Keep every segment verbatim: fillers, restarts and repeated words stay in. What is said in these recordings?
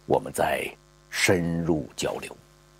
我们再深入交流。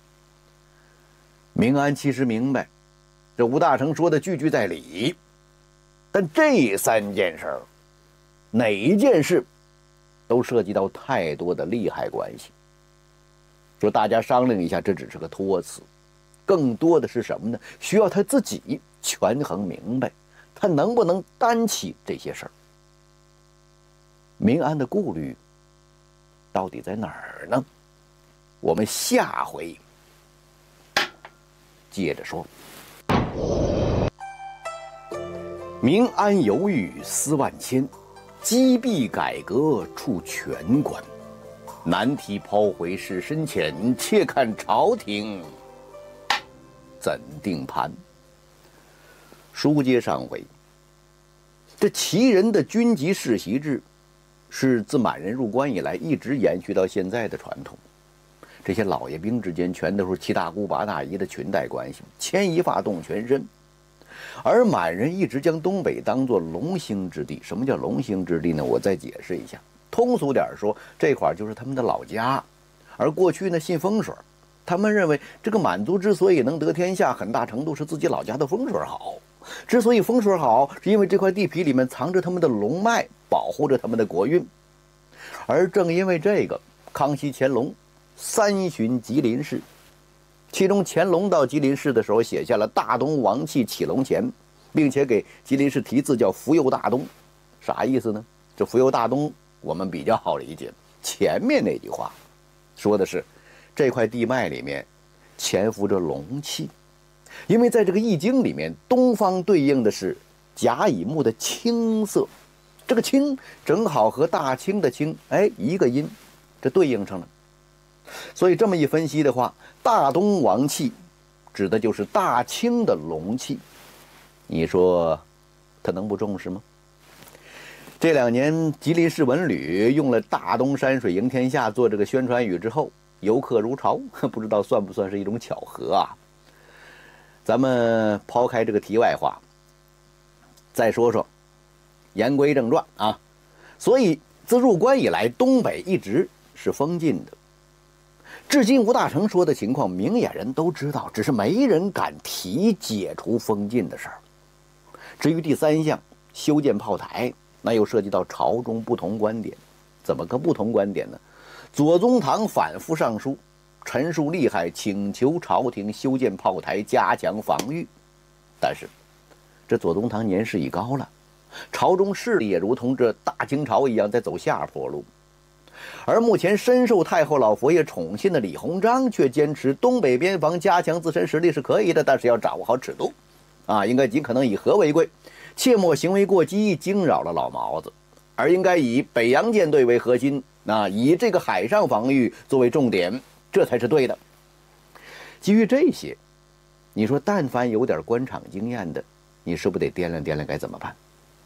明安其实明白，这吴大成说的句句在理，但这三件事儿，哪一件事都涉及到太多的利害关系。说大家商量一下，这只是个托词，更多的是什么呢？需要他自己权衡明白，他能不能担起这些事儿。明安的顾虑到底在哪儿呢？我们下回接着说。明安犹豫思万千，积弊改革处全关。难题抛回事深浅，且看朝廷怎定盘。书接上回，这旗人的军级世袭制是自满人入关以来一直延续到现在的传统。这些老爷兵之间全都是七大姑八大姨的裙带关系，牵一发动全身。而满人一直将东北当作龙兴之地。什么叫龙兴之地呢？我再解释一下。通俗点说，这块就是他们的老家。而过去呢，信风水，他们认为这个满族之所以能得天下，很大程度是自己老家的风水好。之所以风水好，是因为这块地皮里面藏着他们的龙脉，保护着他们的国运。而正因为这个，康熙、乾隆三巡吉林市，其中乾隆到吉林市的时候写下了大东王气起龙前，并且给吉林市题字叫福佑大东。啥意思呢？这福佑大东我们比较好理解，前面那句话说的是这块地脉里面潜伏着龙气。因为在这个易经里面，东方对应的是甲乙木的青色，这个青正好和大清的清哎一个音，这对应上了。所以这么一分析的话，大东王气指的就是大清的龙气。你说他能不重视吗？这两年吉林市文旅用了大东山水迎天下做这个宣传语之后，游客如潮，不知道算不算是一种巧合啊？咱们抛开这个题外话，再说说言归正传啊。所以自入关以来，东北一直是封禁的。至今吴大成说的情况，明眼人都知道，只是没人敢提解除封禁的事儿。至于第三项修建炮台，那又涉及到朝中不同观点。怎么个不同观点呢？左宗棠反复上书陈述利害，请求朝廷修建炮台，加强防御。但是这左宗棠年事已高了，朝中势力也如同这大清朝一样在走下坡路。而目前深受太后老佛爷宠信的李鸿章却坚持东北边防加强自身实力是可以的，但是要掌握好尺度啊，应该尽可能以和为贵，切莫行为过激，惊扰了老毛子，而应该以北洋舰队为核心，啊，以这个海上防御作为重点，这才是对的。基于这些，你说但凡有点官场经验的，你是不是得掂量掂量该怎么办？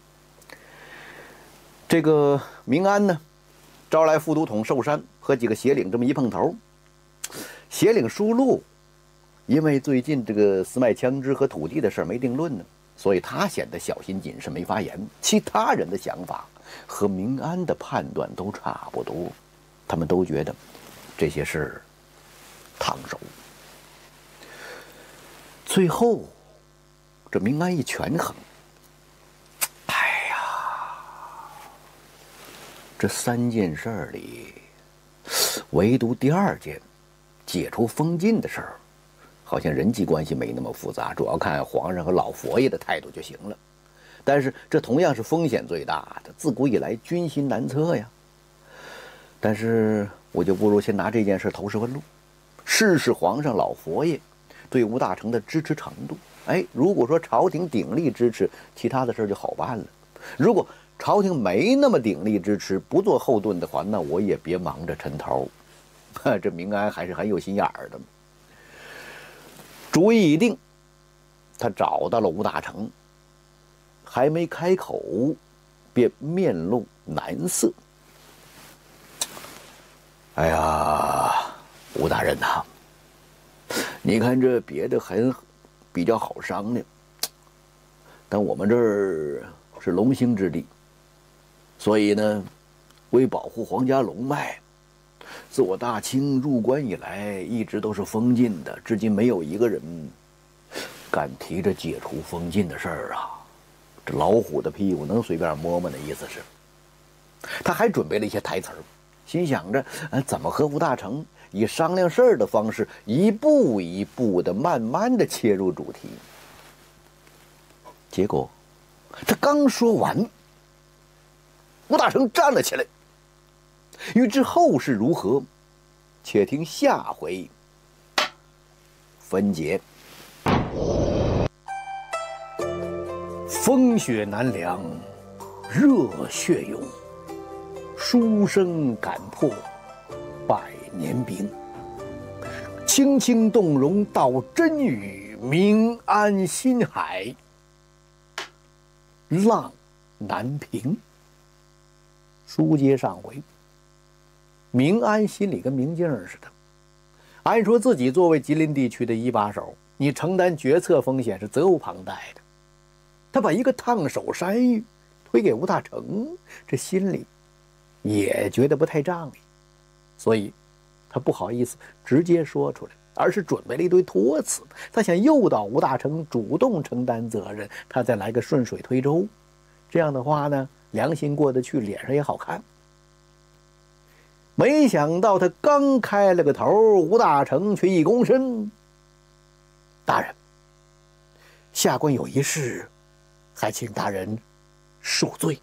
这个明安呢，招来副都统寿山和几个协领，这么一碰头，协领舒禄因为最近这个私卖枪支和土地的事没定论呢，所以他显得小心谨慎，没发言。其他人的想法和明安的判断都差不多，他们都觉得这些事烫手。最后这明安一权衡，哎呀，这三件事里，唯独第二件解除封禁的事儿，好像人际关系没那么复杂，主要看皇上和老佛爷的态度就行了。但是这同样是风险最大的，自古以来军心难测呀。但是我就不如先拿这件事投石问路，试试皇上老佛爷对吴大成的支持程度。哎，如果说朝廷鼎力支持，其他的事就好办了；如果朝廷没那么鼎力支持，不做后盾的话，那我也别忙着抻头。这明安还是很有心眼儿的。主意已定，他找到了吴大成，还没开口，便面露难色。哎呀，吴大人呐、啊，你看这别的很比较好商量，但我们这儿是龙兴之地，所以呢，为保护皇家龙脉， 自我大清入关以来，一直都是封禁的，至今没有一个人敢提着解除封禁的事儿啊！这老虎的屁股能随便摸摸的意思是。他还准备了一些台词儿，心想着，呃，怎么和吴大成以商量事儿的方式，一步一步的、慢慢的切入主题。结果，他刚说完，吴大成站了起来。欲知后事如何，且听下回分解。风雪难凉，热血涌，书生敢破百年冰。轻轻动容道真语，明安心海浪难平。书接上回，明安心里跟明镜似的，按说自己作为吉林地区的一把手，你承担决策风险是责无旁贷的。他把一个烫手山芋推给吴大成，这心里也觉得不太仗义，所以他不好意思直接说出来，而是准备了一堆托词。他想诱导吴大成主动承担责任，他再来个顺水推舟。这样的话呢，良心过得去，脸上也好看。没想到他刚开了个头，吴大成却一躬身：“大人，下官有一事，还请大人恕罪。”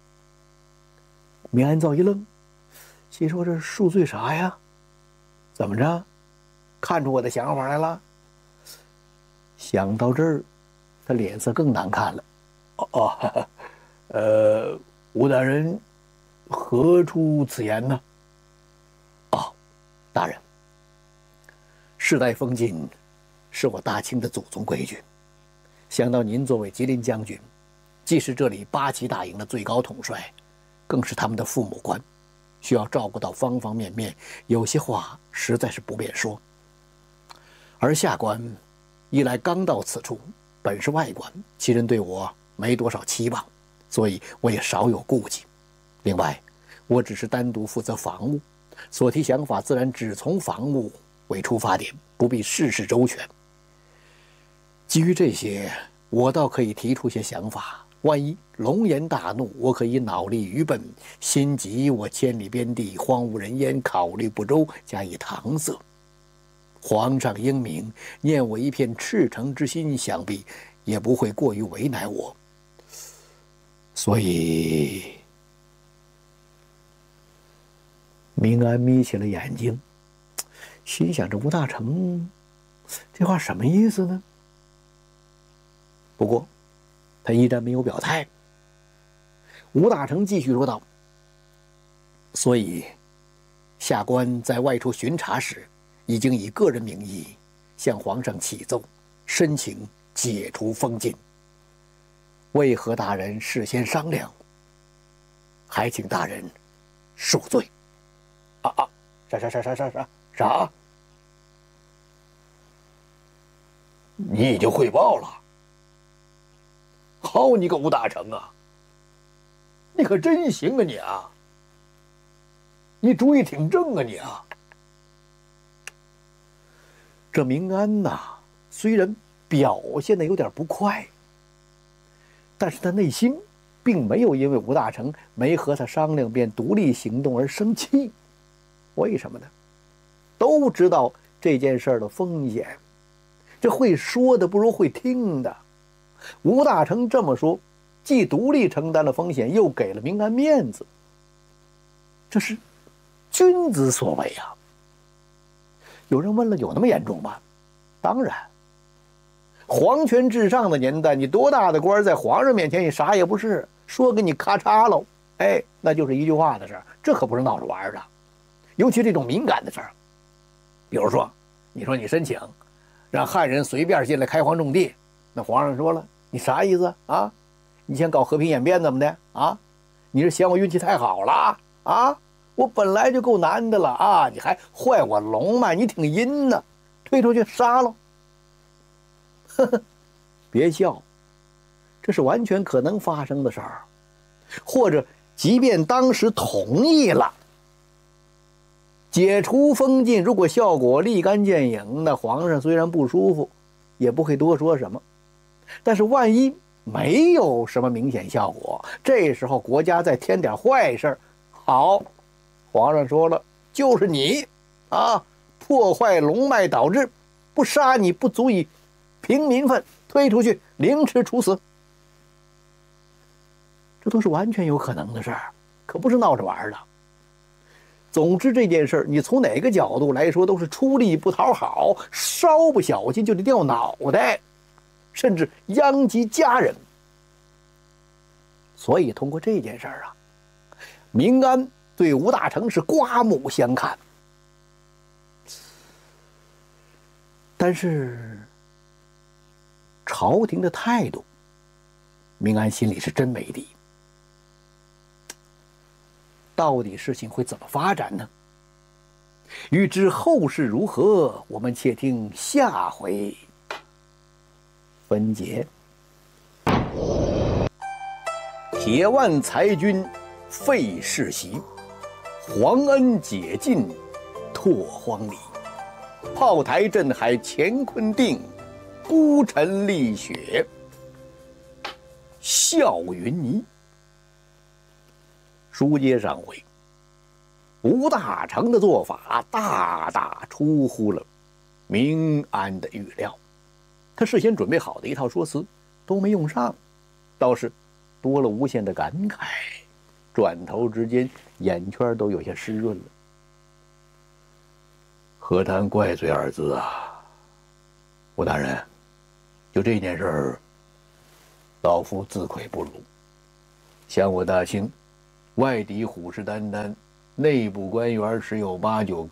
明安造一愣，心说：“这恕罪啥呀？怎么着？看出我的想法来了？”想到这儿，他脸色更难看了。哦哦，呃，吴大人何出此言呢？哦，大人，世代封禁是我大清的祖宗规矩。想到您作为吉林将军，既是这里八旗大营的最高统帅，更是他们的父母官，需要照顾到方方面面，有些话实在是不便说。而下官一来刚到此处，本是外官，其人对我没多少期望，所以我也少有顾忌。另外，我只是单独负责防务，所提想法自然只从防务为出发点，不必事事周全。基于这些，我倒可以提出些想法。万一龙颜大怒，我可以脑力愚笨，心急我千里边地荒无人烟，考虑不周，加以搪塞。皇上英明，念我一片赤诚之心，想必也不会过于为难我。所以，明安眯起了眼睛，心想：这吴大成这话什么意思呢？不过，他依然没有表态。吴大成继续说道：“所以，下官在外出巡查时，已经以个人名义向皇上启奏，申请解除封禁。为何大人事先商量？还请大人恕罪。”啊啊！啥啥啥啥啥啥啥？你已经汇报了？好你个吴大成啊！你可真行啊你啊！你主意挺正啊你啊！这明安呐，虽然表现的有点不快，但是他内心并没有因为吴大成没和他商量便独立行动而生气。为什么呢？都知道这件事的风险，这会说的不如会听的。吴大成这么说，既独立承担了风险，又给了明安面子，这是君子所为啊。有人问了，有那么严重吗？当然，皇权至上的年代，你多大的官，在皇上面前你啥也不是，说给你咔嚓喽，哎，那就是一句话的事儿，这可不是闹着玩的。尤其这种敏感的事儿，比如说，你说你申请让汉人随便进来开荒种地，那皇上说了，你啥意思啊？你想搞和平演变怎么的啊？你是嫌我运气太好了啊？我本来就够难的了啊，你还坏我龙脉，你挺阴呢，推出去杀喽！呵呵，别笑，这是完全可能发生的事儿。或者，即便当时同意了， 解除封禁，如果效果立竿见影，那皇上虽然不舒服，也不会多说什么。但是万一没有什么明显效果，这时候国家再添点坏事，好，皇上说了，就是你啊，破坏龙脉导致，不杀你不足以平民愤，推出去凌迟处死。这都是完全有可能的事儿，可不是闹着玩的。总之这件事儿，你从哪个角度来说都是出力不讨好，稍不小心就得掉脑袋，甚至殃及家人。所以通过这件事儿啊，明安对吴大成是刮目相看。但是朝廷的态度，明安心里是真没底。到底事情会怎么发展呢？欲知后事如何，我们且听下回分解。铁腕裁军废世袭，皇恩解禁拓荒里。炮台镇海乾坤定，孤臣立雪笑云霓。书接上回，吴大成的做法大大出乎了明安的预料，他事先准备好的一套说辞都没用上，倒是多了无限的感慨，转头之间眼圈都有些湿润了。何谈怪罪二字啊，吴大人，就这件事儿，老夫自愧不如。想我大清，外敌虎视眈眈，内部官员十有八九